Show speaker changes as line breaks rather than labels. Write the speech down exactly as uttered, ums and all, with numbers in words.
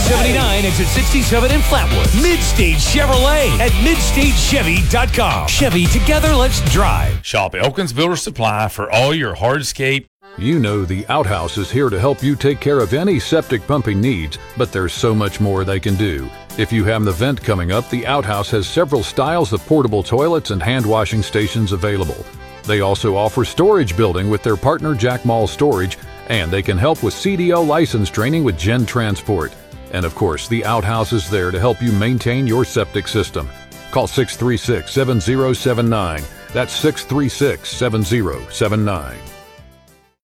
seventy-nine, exit sixty-seven in Flatwood. Midstate Chevrolet at midstate chevy dot com. Chevy, together, let's drive.
Shop Elkins Builder Supply for all your hardscape.
You know the Outhouse is here to help you take care of any septic pumping needs, but there's so much more they can do. If you have an event coming up, the Outhouse has several styles of portable toilets and hand washing stations available. They also offer storage building with their partner Jack Mall Storage, and they can help with C D L license training with Gen Transport. And of course, the Outhouse is there to help you maintain your septic system. Call six three six, seven zero seven nine. That's six three six, seven zero seven nine.